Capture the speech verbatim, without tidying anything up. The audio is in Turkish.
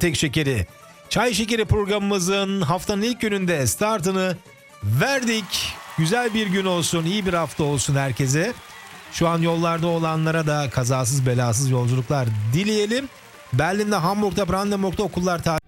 tek şekeri. Çay Şekeri programımızın haftanın ilk gününde startını verdik. Güzel bir gün olsun, iyi bir hafta olsun herkese. Şu an yollarda olanlara da kazasız belasız yolculuklar dileyelim. Berlin'de, Hamburg'da, Brandenburg'da okullar tatil.